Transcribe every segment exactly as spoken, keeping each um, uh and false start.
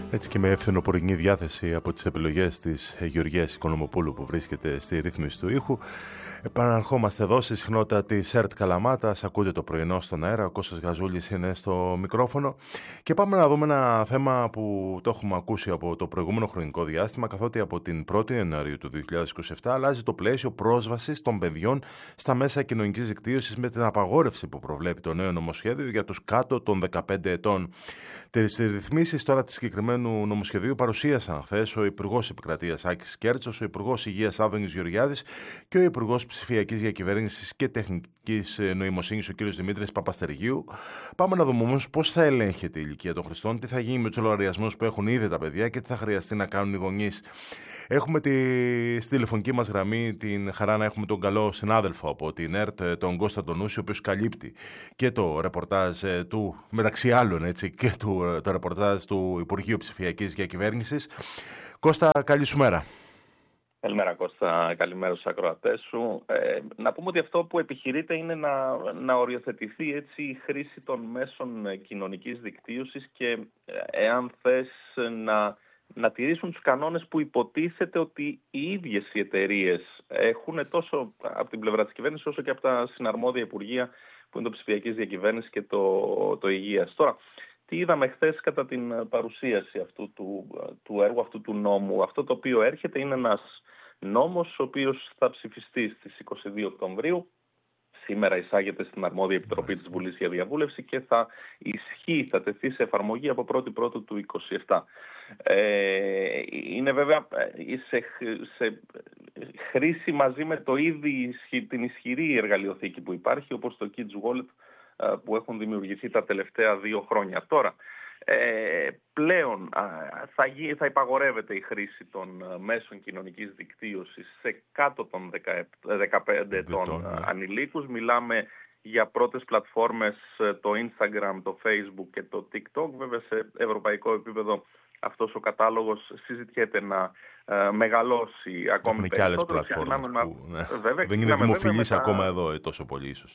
Έτσι και με ευθυνοπορεινή διάθεση από τις επιλογές της Γεωργίας Οικονομοπούλου που βρίσκεται στη ρύθμιση του ήχου, επαναρχόμαστε εδώ στη συχνότητα της ΕΡΤ Καλαμάτας. Ακούτε το πρωινό στον αέρα, ο Κώστας Γαζούλης είναι στο μικρόφωνο και πάμε να δούμε ένα θέμα που το έχουμε ακούσει από το προηγούμενο χρονικό διάστημα, καθότι από την πρώτη Ιανουαρίου του δύο χιλιάδες είκοσι επτά αλλάζει το πλαίσιο πρόσβασης των παιδιών στα μέσα κοινωνικής δικτύωσης με την απαγόρευση που προβλέπει το νέο νομοσχέδιο για τους κάτω των δεκαπέντε ετών. Τις ρυθμίσεις τώρα της συγκεκριμένου νομοσχεδίου παρουσίασαν χθες ο Υπουργός Επικρατείας Άκης Κέρτσος, ο Υπουργός Υγείας Άδωνης Γεωργιάδης και ο Υπουργός Ψηφιακής Διακυβέρνησης και Τεχνικής Νοημοσύνης, ο κ. Δημήτρης Παπαστεργίου. Πάμε να δούμε όμως πώς θα ελέγχεται η ηλικία των χρηστών, τι θα γίνει με τους λογαριασμούς που έχουν ήδη τα παιδιά και τι θα χρειαστεί να κάνουν οι γονείς. Έχουμε τη, στη τηλεφωνική μας γραμμή την χαρά να έχουμε τον καλό συνάδελφο από την ΕΡΤ, τον Κώστα Τονούση, ο οποίος καλύπτει και το ρεπορτάζ του, μεταξύ άλλων, έτσι, και του, το ρεπορτάζ του Υπουργείου Ψηφιακής Διακυβέρνησης. Κώστα, καλή σου μέρα. Καλημέρα Κώστα, καλημέρα στους ακροατές σου. Ε, να πούμε ότι αυτό που επιχειρείται είναι να, να οριοθετηθεί έτσι η χρήση των μέσων κοινωνικής δικτύωσης και εάν θες να, να τηρήσουν τους κανόνες που υποτίθεται ότι οι ίδιες οι εταιρείες έχουν τόσο από την πλευρά της κυβέρνησης όσο και από τα συναρμόδια υπουργεία που είναι το ψηφιακής διακυβέρνησης και το, το υγείας. Τώρα, τι είδαμε χθες κατά την παρουσίαση αυτού του, του έργου, αυτού του νόμου? Αυτό το οποίο έρχεται είναι ένας νόμος ο οποίος θα ψηφιστεί στις είκοσι δύο Οκτωβρίου. Σήμερα εισάγεται στην αρμόδια επιτροπή της Βουλής για διαβούλευση και θα ισχύει, θα τεθεί σε εφαρμογή από πρώτη Πρώτου του είκοσι επτά. Ε, είναι βέβαια σε, σε χρήση μαζί με το ήδη την ισχυρή εργαλειοθήκη που υπάρχει, όπως το Kids Wallet, που έχουν δημιουργηθεί τα τελευταία δύο χρόνια. Τώρα, ε, πλέον θα, γι, θα υπαγορεύεται η χρήση των μέσων κοινωνικής δικτύωσης σε κάτω των δεκαπέντε ετών ανηλίκους. Μιλάμε για πρώτες πλατφόρμες, το Instagram, το Facebook και το TikTok. Βέβαια σε ευρωπαϊκό επίπεδο αυτός ο κατάλογος συζητιέται να ε, μεγαλώσει ακόμη περισσότερο. Έχουν και άλλες πλατφόρμες που ναι. βέβαια, δεν είναι δημοφιλής ακόμα τα... εδώ τόσο πολύ ίσως.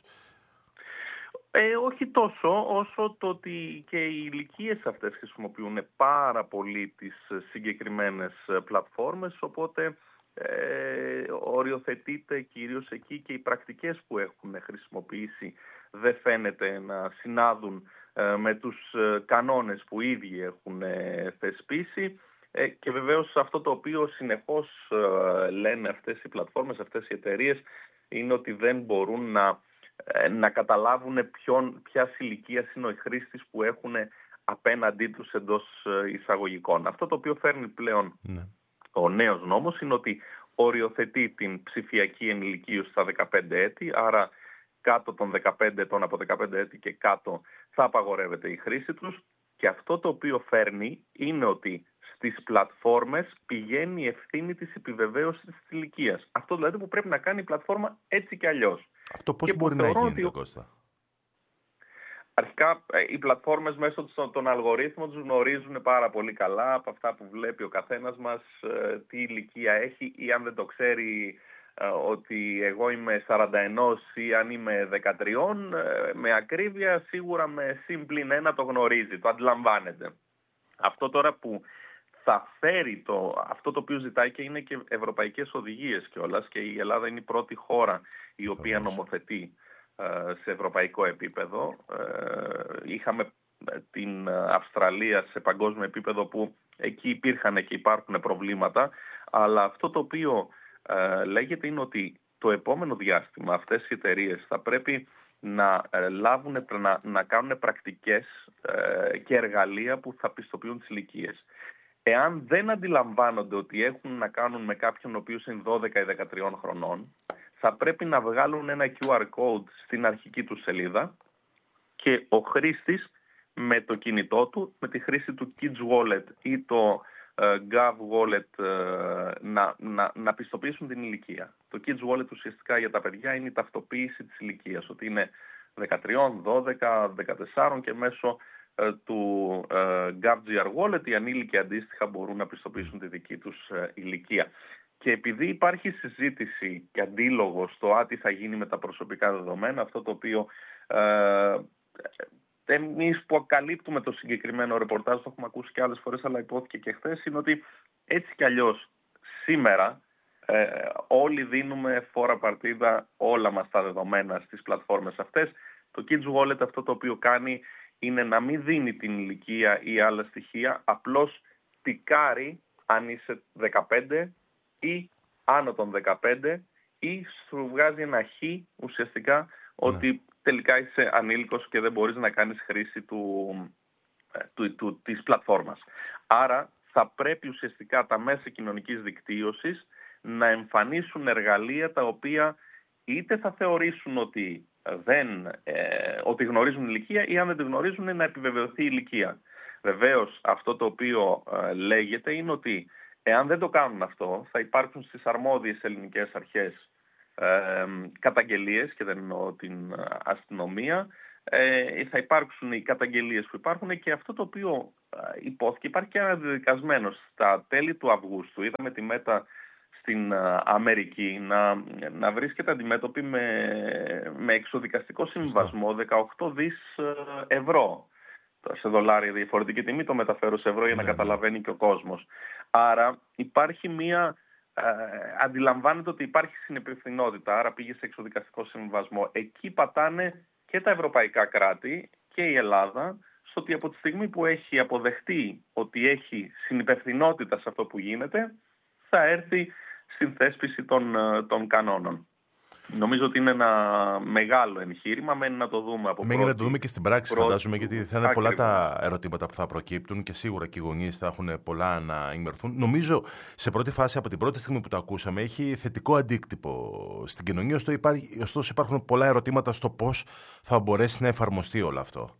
Ε, όχι τόσο, όσο το ότι και οι ηλικίες αυτές χρησιμοποιούν πάρα πολύ τις συγκεκριμένες πλατφόρμες, οπότε ε, οριοθετείται κυρίως εκεί και οι πρακτικές που έχουν χρησιμοποιήσει δεν φαίνεται να συνάδουν ε, με τους κανόνες που ήδη έχουν ε, θεσπίσει ε, και βεβαίως αυτό το οποίο συνεχώς ε, λένε αυτές οι πλατφόρμες, αυτές οι εταιρείες είναι ότι δεν μπορούν να να καταλάβουν ποιον, ποιας ηλικίας είναι ο χρήστης που έχουν απέναντί τους εντός εισαγωγικών. Αυτό το οποίο φέρνει πλέον ναι. ο νέος νόμος είναι ότι οριοθετεί την ψηφιακή ενηλικίωση στα δεκαπέντε έτη, άρα κάτω των δεκαπέντε ετών, από δεκαπέντε έτη και κάτω θα απαγορεύεται η χρήση τους, και αυτό το οποίο φέρνει είναι ότι στις πλατφόρμες πηγαίνει η ευθύνη της επιβεβαίωσης της ηλικίας. Αυτό δηλαδή που πρέπει να κάνει η πλατφόρμα έτσι και αλλιώς. Αυτό πώς μπορεί να γίνει, ότι... Κώστα? Αρχικά οι πλατφόρμες μέσω των αλγορίθμων τους γνωρίζουν πάρα πολύ καλά από αυτά που βλέπει ο καθένας μας τι ηλικία έχει, ή αν δεν το ξέρει ότι εγώ είμαι σαράντα ένα ή αν είμαι δεκατρία, με ακρίβεια σίγουρα με συν πλην ένα το γνωρίζει, το αντιλαμβάνεται. Αυτό τώρα που θα φέρει το, αυτό το οποίο ζητάει και είναι και ευρωπαϊκές οδηγίες κιόλας, και η Ελλάδα είναι η πρώτη χώρα η οποία νομοθετεί σε ευρωπαϊκό επίπεδο. Είχαμε την Αυστραλία σε παγκόσμιο επίπεδο που εκεί υπήρχαν και υπάρχουν προβλήματα, αλλά αυτό το οποίο λέγεται είναι ότι το επόμενο διάστημα αυτές οι εταιρείες θα πρέπει να λάβουν, να, να κάνουν πρακτικές και εργαλεία που θα πιστοποιούν τις ηλικίες. Εάν δεν αντιλαμβάνονται ότι έχουν να κάνουν με κάποιον ο οποίος είναι δώδεκα ή δεκατρία χρονών, θα πρέπει να βγάλουν ένα κιου αρ code στην αρχική του σελίδα και ο χρήστης με το κινητό του, με τη χρήση του Kids Wallet ή το uh, Gov Wallet uh, να, να, να πιστοποιήσουν την ηλικία. Το Kids Wallet ουσιαστικά για τα παιδιά είναι η ταυτοποίηση της ηλικίας, ότι είναι δεκατρία, δώδεκα, δεκατέσσερα και μέσω του uh, GovGR Wallet οι ανήλικοι αντίστοιχα μπορούν να πιστοποιήσουν τη δική τους uh, ηλικία. Και επειδή υπάρχει συζήτηση και αντίλογο στο α, τι θα γίνει με τα προσωπικά δεδομένα, αυτό το οποίο uh, εμείς που καλύπτουμε το συγκεκριμένο ρεπορτάζ, το έχουμε ακούσει και άλλες φορές, αλλά υπόθηκε και χθες, είναι ότι έτσι κι αλλιώς σήμερα ε, όλοι δίνουμε φόρα παρτίδα όλα μας τα δεδομένα στις πλατφόρμες αυτές. Το Kids Wallet αυτό το οποίο κάνει είναι να μην δίνει την ηλικία ή άλλα στοιχεία, απλώς τικάρει αν είσαι δεκαπέντε ή άνω των δεκαπέντε ή σου βγάζει ένα χ ουσιαστικά ότι ναι. τελικά είσαι ανήλικος και δεν μπορείς να κάνεις χρήση του, του, του, της πλατφόρμας. Άρα θα πρέπει ουσιαστικά τα μέσα κοινωνικής δικτύωσης να εμφανίσουν εργαλεία τα οποία είτε θα θεωρήσουν ότι, δεν, ε, ότι γνωρίζουν ηλικία ή αν δεν τη γνωρίζουν να επιβεβαιωθεί η ηλικία. Βεβαίως αυτό το οποίο ε, λέγεται είναι ότι εάν δεν το κάνουν αυτό θα υπάρξουν στις αρμόδιες ελληνικές αρχές ε, καταγγελίες και δεν εννοώ την αστυνομία. Ε, θα υπάρξουν οι καταγγελίες που υπάρχουν και αυτό το οποίο ε, υπόθηκε υπάρχει και ένα δεδικασμένο στα τέλη του Αυγούστου. Είδαμε τη Μέτα στην ε, Αμερική να, να βρίσκεται αντιμέτωπη με, με εξοδικαστικό συμβασμό δεκαοκτώ δισεκατομμύρια ευρώ. Σε δολάρια διαφορετική τιμή, το μεταφέρω σε ευρώ για να yeah. καταλαβαίνει και ο κόσμος. Άρα υπάρχει μία, ε, αντιλαμβάνεται ότι υπάρχει συνυπευθυνότητα, άρα πήγε σε εξοδικαστικό συμβασμό. Εκεί πατάνε και τα ευρωπαϊκά κράτη και η Ελλάδα, στο ότι από τη στιγμή που έχει αποδεχτεί ότι έχει συνυπευθυνότητα σε αυτό που γίνεται, θα έρθει στην θέσπιση των, των κανόνων. Νομίζω ότι είναι ένα μεγάλο εγχείρημα, μένει να το δούμε από Μένει να το δούμε και στην πράξη, πρώτη, φαντάζομαι, γιατί θα είναι πολλά τα ερωτήματα που θα προκύπτουν και σίγουρα και οι γονείς θα έχουν πολλά να ενημερωθούν. Νομίζω σε πρώτη φάση, από την πρώτη στιγμή που το ακούσαμε, έχει θετικό αντίκτυπο στην κοινωνία, ωστόσο υπάρχουν πολλά ερωτήματα στο πώς θα μπορέσει να εφαρμοστεί όλο αυτό.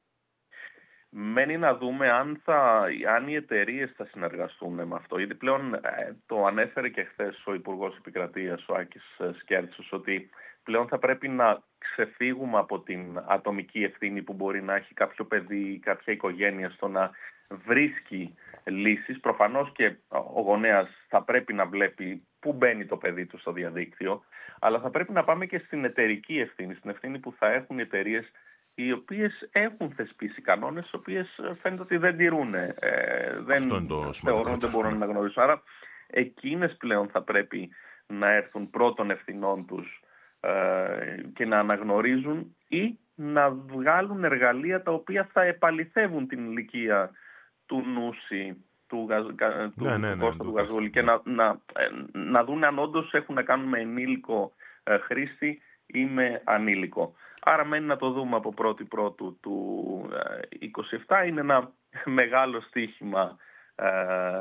Μένει να δούμε αν, θα, αν οι εταιρείες θα συνεργαστούν με αυτό. Γιατί πλέον ε, το ανέφερε και χθες ο Υπουργός Επικρατείας, ο Άκης Σκέρτσος, ότι πλέον θα πρέπει να ξεφύγουμε από την ατομική ευθύνη που μπορεί να έχει κάποιο παιδί ή κάποια οικογένεια στο να βρίσκει λύσεις. Προφανώς και ο γονέας θα πρέπει να βλέπει πού μπαίνει το παιδί του στο διαδίκτυο, αλλά θα πρέπει να πάμε και στην εταιρική ευθύνη, στην ευθύνη που θα έχουν οι εταιρείες οι οποίες έχουν θεσπίσει κανόνες, οι οποίες φαίνεται ότι δεν τηρούν, ε, δεν θεωρούν, δεν μπορούν να γνωρίσουν. Άρα εκείνες πλέον θα πρέπει να έρθουν πρώτων ευθυνών τους ε, και να αναγνωρίζουν ή να βγάλουν εργαλεία τα οποία θα επαληθεύουν την ηλικία του Νούση, του, του, ναι, ναι, ναι, Κώστα του Γαζόλη και να, να, να δουν αν όντως έχουν να κάνουν με ενήλικο ε, χρήστη ή με ανήλικο. Άρα μένει να το δούμε από πρώτη πρώτου του είκοσι επτά. Είναι ένα μεγάλο στοίχημα ε,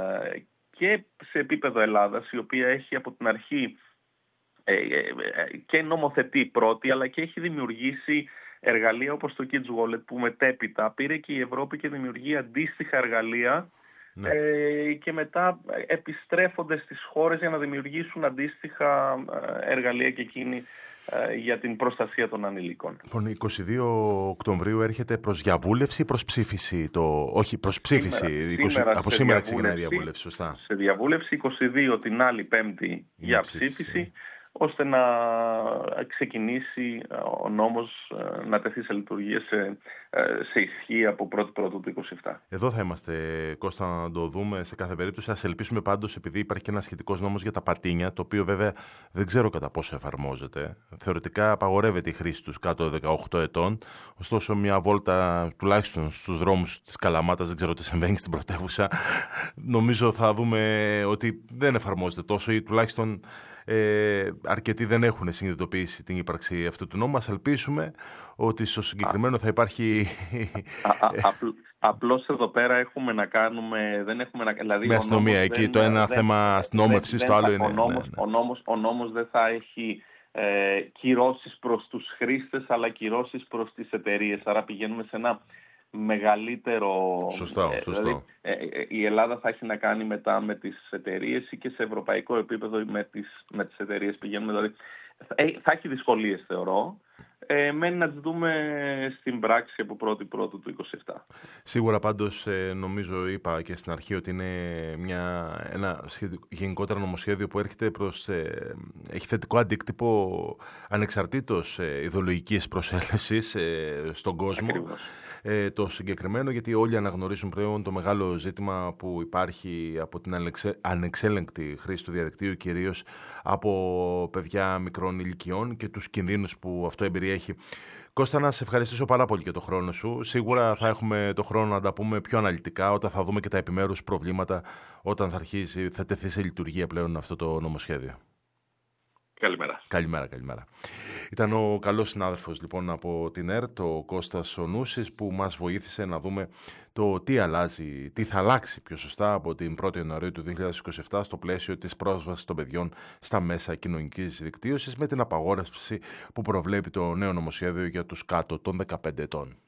και σε επίπεδο Ελλάδας, η οποία έχει από την αρχή ε, ε, και νομοθετεί πρώτη, αλλά και έχει δημιουργήσει εργαλεία όπως το Kids Wallet, που μετέπειτα πήρε και η Ευρώπη και δημιουργεί αντίστοιχα εργαλεία, ναι. ε, και μετά επιστρέφονται στις χώρες για να δημιουργήσουν αντίστοιχα εργαλεία και εκείνοι για την προστασία των ανηλίκων. Λοιπόν, είκοσι δύο Οκτωβρίου έρχεται προς διαβούλευση ή προς ψήφιση? Το... Όχι, προς ψήφιση. Σήμερα, είκοσι... σήμερα από σήμερα ξεκινάει η διαβούλευση, σωστά. Σε διαβούλευση, είκοσι δύο την άλλη Πέμπτη για ψήφιση, ψήφιση, ώστε να ξεκινήσει ο νόμος να τεθεί σε λειτουργία, σε, σε ισχύ από πρώτη πρώτου του είκοσι επτά. Εδώ θα είμαστε, Κώστα, να το δούμε σε κάθε περίπτωση. Ας ελπίσουμε πάντως, επειδή υπάρχει και ένα σχετικός νόμος για τα πατίνια, το οποίο βέβαια δεν ξέρω κατά πόσο εφαρμόζεται. Θεωρητικά απαγορεύεται η χρήση τους κάτω των δεκαοκτώ ετών. Ωστόσο, μια βόλτα τουλάχιστον στους δρόμους της Καλαμάτας, δεν ξέρω τι συμβαίνει στην πρωτεύουσα, νομίζω θα δούμε ότι δεν εφαρμόζεται τόσο ή τουλάχιστον Ε, αρκετοί δεν έχουν συνειδητοποιήσει την ύπαρξη αυτού του νόμου. Ας ελπίσουμε ότι στο συγκεκριμένο θα υπάρχει... Α, α, απλ, απλώς εδώ πέρα έχουμε να κάνουμε... Δεν έχουμε να, δηλαδή με αστυνομία εκεί, δεν, το ένα δεν, θέμα αστυνόμευσης, το άλλο θα, είναι... Ο νόμος, ναι, ναι. Ο νόμος, ο νόμος δεν θα έχει ε, κυρώσεις προς τους χρήστες, αλλά κυρώσεις προς τις εταιρείες. Άρα πηγαίνουμε σε ένα μεγαλύτερο... Σωστό, ε, σωστό. Δηλαδή, ε, ε, η Ελλάδα θα έχει να κάνει μετά με τις εταιρείες ή και σε ευρωπαϊκό επίπεδο με τις, με τις εταιρείες πηγαίνουμε. Δηλαδή, θα, ε, θα έχει δυσκολίες, θεωρώ. Ε, μένει να τις δούμε στην πράξη από πρώτη πρώτου του είκοσι επτά. Σίγουρα πάντως ε, νομίζω, είπα και στην αρχή, ότι είναι μια, ένα σχεδιο, γενικότερο νομοσχέδιο που έρχεται προς, ε, έχει θετικό αντίκτυπο ανεξαρτήτως ε, ιδεολογικής προσέλεσης ε, στον κόσμο. Ακριβώς. ε, το συγκεκριμένο, γιατί όλοι αναγνωρίζουν πλέον το μεγάλο ζήτημα που υπάρχει από την ανεξε... ανεξέλεγκτη χρήση του διαδικτύου, κυρίως από παιδιά μικρών ηλικιών και τους κινδύνους που αυτό εμπεριέχει. Κώστα, να σε ευχαριστήσω πάρα πολύ για το χρόνο σου. Σίγουρα θα έχουμε το χρόνο να τα πούμε πιο αναλυτικά όταν θα δούμε και τα επιμέρους προβλήματα, όταν θα αρχίσει, θα τεθεί σε λειτουργία πλέον αυτό το νομοσχέδιο. Καλημέρα. Καλημέρα, καλημέρα. Ήταν ο καλός συνάδελφος λοιπόν από την ΕΡΤ, ο Κώστας Ονούσης, που μας βοήθησε να δούμε το τι αλλάζει, τι θα αλλάξει πιο σωστά από την πρώτη Ιανουαρίου του δύο χιλιάδες είκοσι επτά στο πλαίσιο της πρόσβασης των παιδιών στα μέσα κοινωνικής δικτύωσης, με την απαγόρευση που προβλέπει το νέο νομοσχέδιο για τους κάτω των δεκαπέντε ετών.